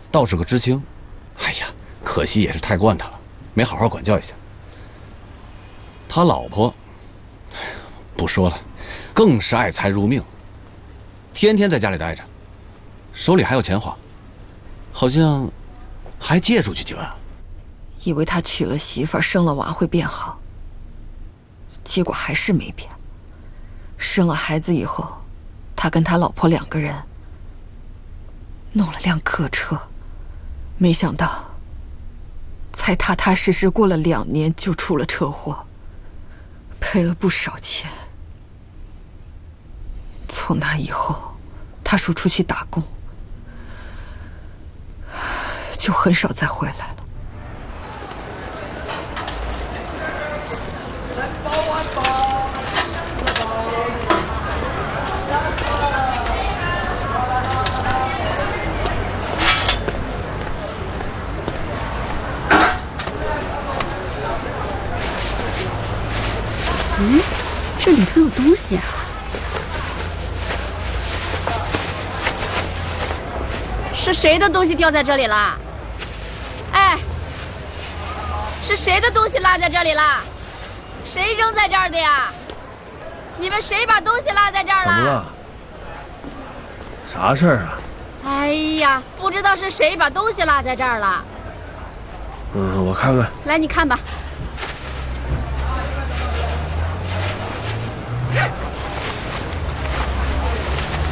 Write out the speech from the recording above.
倒是个知青。哎呀，可惜也是太惯他了，没好好管教一下。他老婆，不说了，更是爱财如命，天天在家里待着，手里还有钱花，好像还借出去几万。 以为他娶了媳妇儿生了娃会变好，结果还是没变。生了孩子以后，他跟他老婆2个人弄了辆客车，没想到才踏踏实实过了2年就出了车祸，赔了不少钱。从那以后，他说出去打工，就很少再回来了。 这里头有东西啊！ 是谁的东西掉在这里了？哎，是谁的东西落在这里了？谁扔在这儿的呀？你们谁把东西落在这儿了？ 怎么了？啥事儿啊？ 哎呀，不知道是谁把东西落在这儿了。 我看看。 来，你看吧。